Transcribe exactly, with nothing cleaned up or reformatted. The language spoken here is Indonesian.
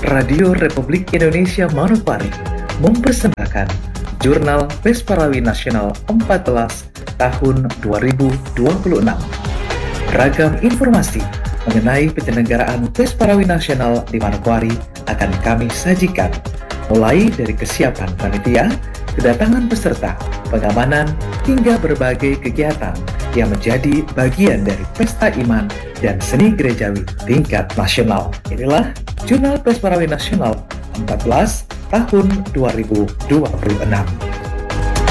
Radio Republik Indonesia Manokwari mempersembahkan Jurnal Pesparawi Nasional empat belas tahun dua ribu dua puluh enam. Beragam informasi mengenai penyelenggaraan Pesparawi Nasional di Manokwari akan kami sajikan, mulai dari kesiapan panitia, kedatangan peserta, pengamanan, hingga berbagai kegiatan yang menjadi bagian dari Pesta Iman dan Seni Gerejawi tingkat nasional. Inilah Jurnal Pesparawi Nasional empat belas tahun dua ribu dua puluh enam.